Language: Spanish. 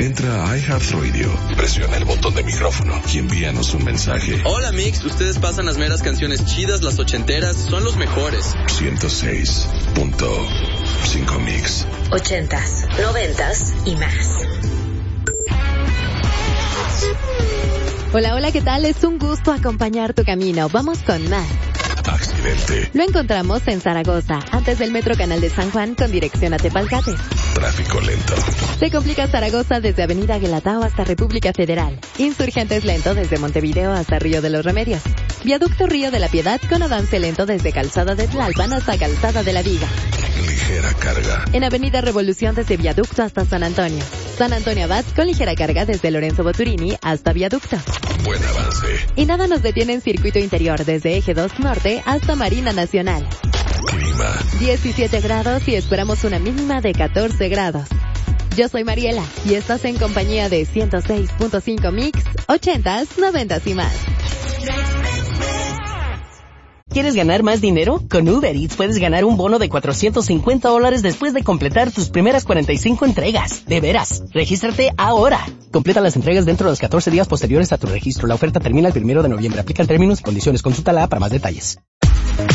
Entra a iHeartRadio, presiona el botón de micrófono y envíanos un mensaje. Hola Mix, ustedes pasan las meras canciones chidas, las ochenteras, son los mejores. 106.5 Mix. 80s, 90s y más. Hola, hola, ¿qué tal? Es un gusto acompañar tu camino. Vamos con más. Accidente. Lo encontramos en Zaragoza, antes del Metro Canal de San Juan con dirección a Tepalcates. Tráfico lento. Se complica Zaragoza desde Avenida Guelatao hasta República Federal. Insurgentes lento desde Montevideo hasta Río de los Remedios. Viaducto Río de la Piedad con avance lento desde Calzada de Tlalpan hasta Calzada de la Viga. Ligera carga. En Avenida Revolución desde Viaducto hasta San Antonio. San Antonio Abad con ligera carga desde Lorenzo Boturini hasta Viaducto. Buen avance. Y nada nos detiene en circuito interior desde Eje 2 Norte hasta Marina Nacional. Clima. 17 grados y esperamos una mínima de 14 grados. Yo soy Mariela y estás en compañía de 106.5 Mix, 80s, 90s y más. ¿Quieres ganar más dinero? Con Uber Eats puedes ganar un bono de $450 después de completar tus primeras 45 entregas. ¡De veras! ¡Regístrate ahora! Completa las entregas dentro de los 14 días posteriores a tu registro. La oferta termina el 1 de noviembre. Aplican términos y condiciones. Consúltala para más detalles.